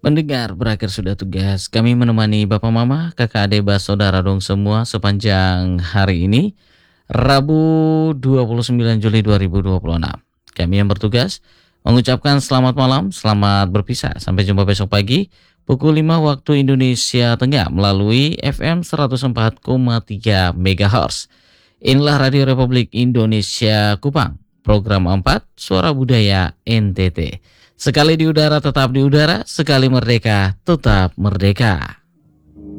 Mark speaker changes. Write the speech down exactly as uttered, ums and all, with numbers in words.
Speaker 1: Pendengar berakhir sudah tugas. Kami menemani Bapak Mama, Kakak Adik, Bas, Saudara dong semua sepanjang hari ini, Rabu dua puluh sembilan Juli dua ribu dua puluh enam. Kami yang bertugas mengucapkan selamat malam, selamat berpisah. Sampai jumpa besok pagi pukul lima waktu Indonesia Tengah melalui F M seratus empat koma tiga MHz. Inilah Radio Republik Indonesia Kupang, program empat Suara Budaya N T T. Sekali di udara tetap di udara, sekali merdeka tetap merdeka.